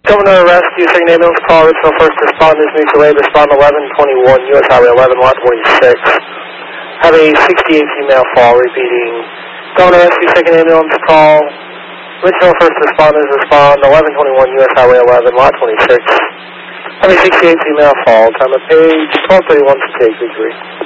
Governor Rescue, second ambulance call, original first responders, mutual aid, respond 1121, U.S. Highway 11, lot 26. Have a 68 female fall, repeating. Governor Rescue, second ambulance call, original first responders, respond 1121, U.S. Highway 11, lot 26. Have a 68 female fall, time of page 1231 to take, 3.